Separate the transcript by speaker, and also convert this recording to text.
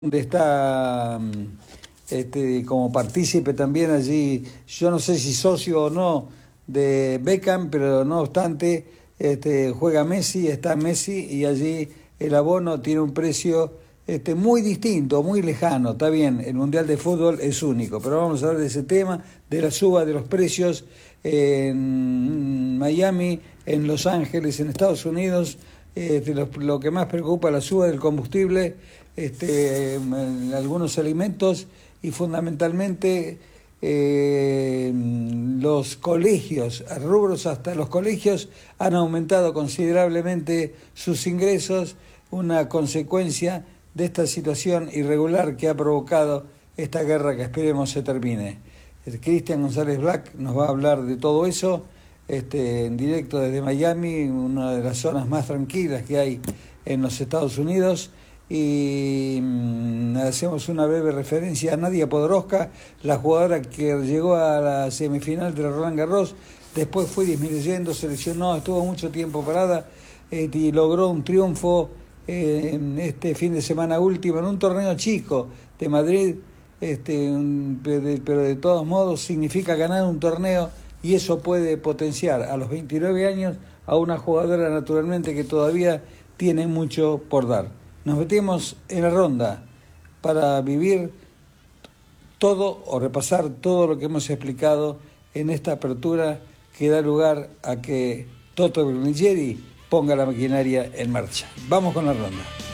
Speaker 1: donde está como partícipe también allí, yo no sé si socio o no de Beckham, pero no obstante, juega Messi, está Messi y allí el abono tiene un precio muy distinto, muy lejano. Está bien, el Mundial de Fútbol es único, pero vamos a hablar de ese tema, de la suba de los precios en Miami, en Los Ángeles, en Estados Unidos. Lo que más preocupa es la suba del combustible, en algunos alimentos y fundamentalmente los colegios, a rubros hasta los colegios han aumentado considerablemente sus ingresos, una consecuencia de esta situación irregular que ha provocado esta guerra que esperemos se termine. Cristian González Black nos va a hablar de todo eso en directo desde Miami, una de las zonas más tranquilas que hay en los Estados Unidos. Y hacemos una breve referencia a Nadia Podoroska, la jugadora que llegó a la semifinal de Roland Garros, después fue disminuyendo, se lesionó, estuvo mucho tiempo parada y logró un triunfo en este fin de semana último en un torneo chico de Madrid, pero de todos modos significa ganar un torneo y eso puede potenciar a los 29 años a una jugadora naturalmente que todavía tiene mucho por dar. Nos metemos en la ronda para vivir todo o repasar todo lo que hemos explicado en esta apertura que da lugar a que Toto Berlinghieri ponga la maquinaria en marcha. Vamos con la ronda.